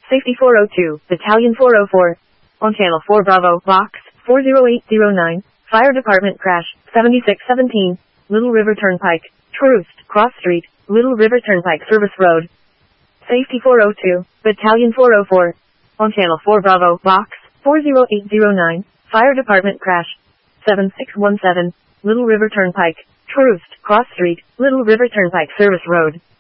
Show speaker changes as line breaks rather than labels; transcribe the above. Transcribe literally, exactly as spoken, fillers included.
Safety four oh two, Battalion four oh four. On Channel four Bravo, Box, four oh eight oh nine. Fire Department crash, seventy-six seventeen. Little River Turnpike. Troost, Cross Street, Little River Turnpike Service Road. Safety four oh two, Battalion four oh four. On Channel four Bravo, Box, four oh eight oh nine. Fire Department crash, seven six one seven. Little River Turnpike. Troost, Cross Street, Little River Turnpike Service Road.